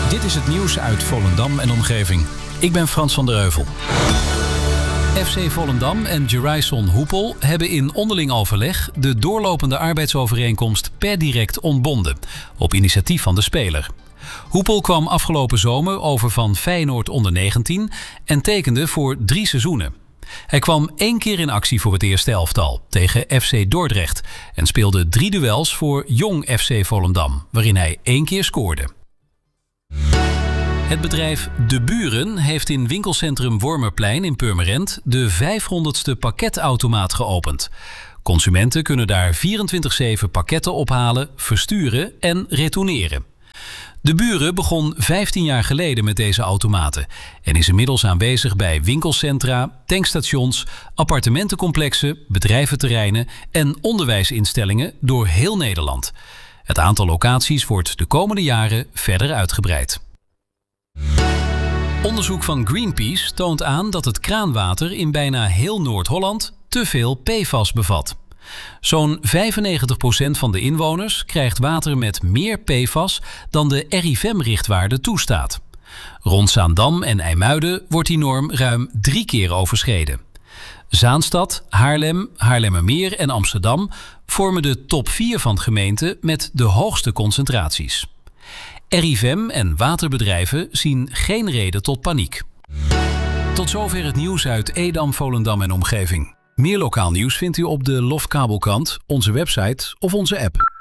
Dit is het nieuws uit Volendam en omgeving. Ik ben Frans van der Heuvel. FC Volendam en Jeraison Hoepel hebben in onderling overleg de doorlopende arbeidsovereenkomst per direct ontbonden, op initiatief van de speler. Hoepel kwam afgelopen zomer over van Feyenoord onder 19 en tekende voor 3 seizoenen. Hij kwam 1 keer in actie voor het eerste elftal tegen FC Dordrecht en speelde 3 duels voor Jong FC Volendam, waarin hij 1 keer scoorde. Het bedrijf De Buren heeft in winkelcentrum Wormerplein in Purmerend de 500ste pakketautomaat geopend. Consumenten kunnen daar 24/7 pakketten ophalen, versturen en retourneren. De Buren begon 15 jaar geleden met deze automaten en is inmiddels aanwezig bij winkelcentra, tankstations, appartementencomplexen, bedrijventerreinen en onderwijsinstellingen door heel Nederland. Het aantal locaties wordt de komende jaren verder uitgebreid. Onderzoek van Greenpeace toont aan dat het kraanwater in bijna heel Noord-Holland te veel PFAS bevat. Zo'n 95% van de inwoners krijgt water met meer PFAS dan de RIVM-richtwaarde toestaat. Rond Zaandam en IJmuiden wordt die norm ruim 3 keer overschreden. Zaanstad, Haarlem, Haarlemmermeer en Amsterdam vormen de top 4 van gemeenten met de hoogste concentraties. RIVM en waterbedrijven zien geen reden tot paniek. Tot zover het nieuws uit Edam, Volendam en omgeving. Meer lokaal nieuws vindt u op de Lofkabelkrant, onze website of onze app.